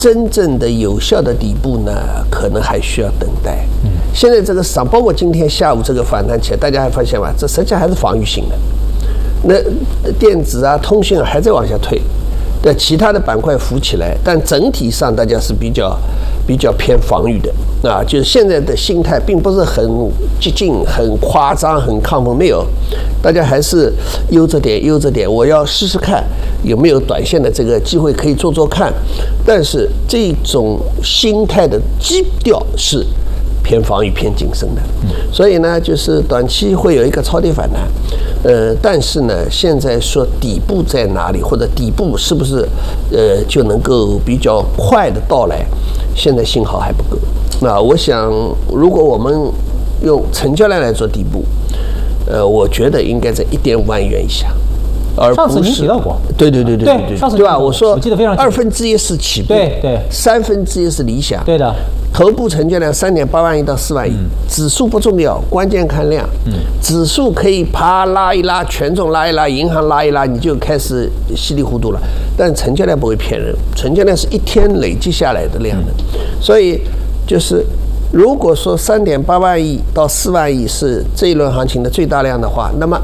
真正的有效的底部呢，可能还需要等待。现在这个市场，包括今天下午这个反弹起来，大家还发现吧，这实际上还是防御性的。那电子啊、通信啊还在往下退，对其他的板块浮起来，但整体上大家是比较偏防御的啊。就是现在的心态并不是很激进、很夸张、很亢奋，没有，大家还是悠着点，我要试试看有没有短线的这个机会可以做看。但是这种心态的基调是偏防御、偏谨慎的，所以呢，就是短期会有一个超跌反弹，但是呢，现在说底部在哪里，或者底部是不是就能够比较快的到来，现在信号还不够。那我想，如果我们用成交量来做底部，我觉得应该在1.5万元以下。 上次您提到过， 对， 上次对吧？我说我记得非常清楚 1/2是起步， 对 1/3是理想， 对的。 头部成交量3.8万亿到4万亿，指数不重要，关键看量。指数可以啪拉一拉，权重拉一拉，银行拉一拉，你就开始稀里糊涂了。但成交量不会骗人，成交量是一天累积下来的量的，所以就是如果说3.8万亿到4万亿是这一轮行情的最大量的话，那么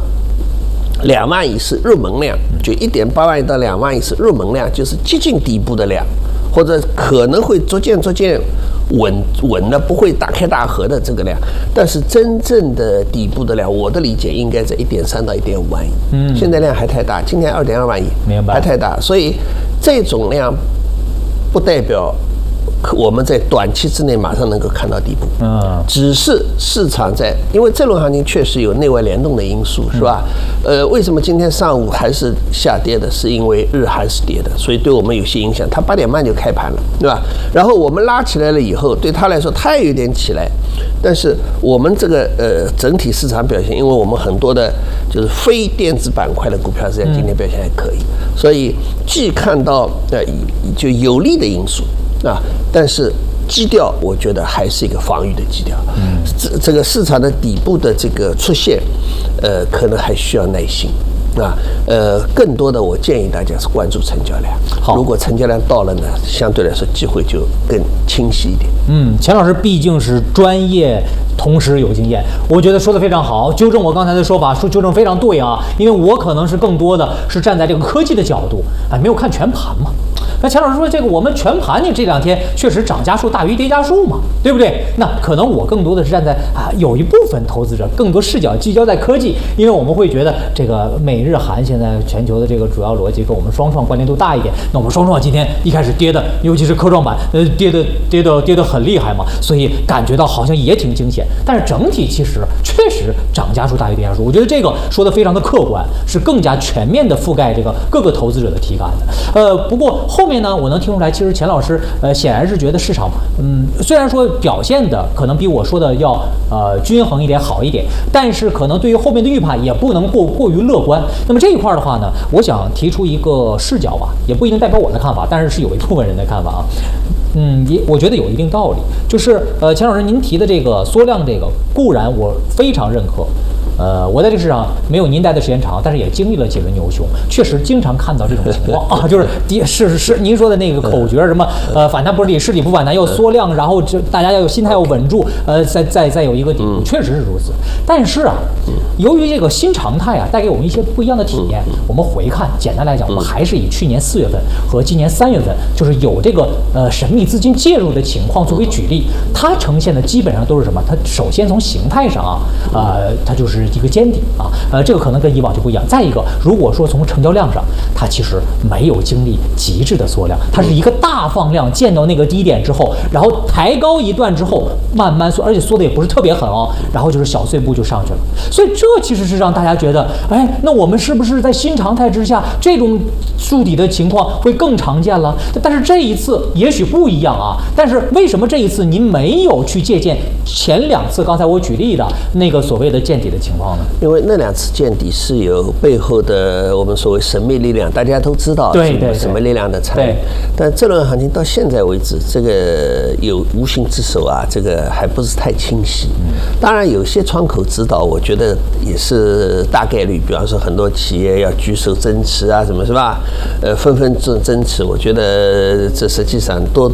2万亿是入门量，就1.8万亿到2万亿是入门量，就是接近底部的量，或者可能会逐渐稳的，不会大开大合的这个量。但是真正的底部的量，我的理解应该在1.3到1.5万亿。现在量还太大，今年2.2万亿， 明白， 还太大，所以这种量不代表我们在短期之内马上能够看到底部，只是市场因为这轮行情确实有内外联动的因素，是吧？为什么今天上午还是下跌的？是因为日韩是跌的，所以对我们有些影响。它8点半就开盘了，对吧？然后我们拉起来了以后，对它来说它也有点起来，但是我们这个整体市场表现，因为我们很多的就是非电子板块的股票，实际上今天表现还可以，所以既看到就有利的因素。但是基调我觉得还是一个防御的基调，这个市场的底部的这个出现，可能还需要耐心更多的我建议大家是关注成交量。如果成交量到了呢，相对来说机会就更清晰一点。 钱老师毕竟是专业，同时有经验，我觉得说的非常好，纠正我刚才的说法，纠正非常对啊，因为我可能是更多的是站在这个科技的角度，没有看全盘嘛。那钱老师说，这个我们全盘你这2天确实涨家数大于跌家数嘛，对不对？那可能我更多的是站在有一部分投资者更多视角聚焦在科技，因为我们会觉得这个美日韩现在全球的这个主要逻辑跟我们双创关联度大一点。那我们双创今天一开始跌的，尤其是科创板，跌的很厉害嘛，所以感觉到好像也挺惊险。但是整体其实确实涨家数大于跌家数，我觉得这个说的非常的客观，是更加全面的覆盖这个各个投资者的体感的。不过后面呢，我能听出来，其实钱老师显然是觉得市场虽然说表现的可能比我说的要均衡一点好一点，但是可能对于后面的预判也不能过于乐观。那么这一块的话呢，我想提出一个视角吧，也不一定代表我的看法，但是有一部分人的看法啊。我觉得有一定道理，就是钱老师您提的这个缩量，这个固然我非常认可。我在这个市场没有您待的时间长，但是也经历了几轮牛熊，确实经常看到这种情况啊，就是是您说的那个口诀什么反弹不是底，是底不反弹，要缩量，然后大家要心态要稳住，再有一个底部，确实是如此。但是由于这个新常态带给我们一些不一样的体验，我们回看，简单来讲，我们还是以去年4月份和今年3月份，就是有这个神秘资金介入的情况作为举例，它呈现的基本上都是什么？它首先从形态上它就是一个尖底这个可能跟以往就不一样。再一个，如果说从成交量上，它其实没有经历极致的缩量，它是一个大放量见到那个低点之后，然后抬高一段之后慢慢缩，而且缩的也不是特别狠然后就是小碎步就上去了。所以这其实是让大家觉得，那我们是不是在新常态之下，这种筑底的情况会更常见了？但是这一次也许不一样但是为什么这一次您没有去借鉴前2次刚才我举例的那个所谓的见底的情况呢？ 因为那2次见底是有背后的我们所谓神秘力量，大家都知道什么力量的参与。但这轮行情到现在为止，这个有无形之手这个还不是太清晰。当然有些窗口指导，我觉得也是大概率，比方说很多企业要举手增持什么是吧？纷纷增持，我觉得这实际上多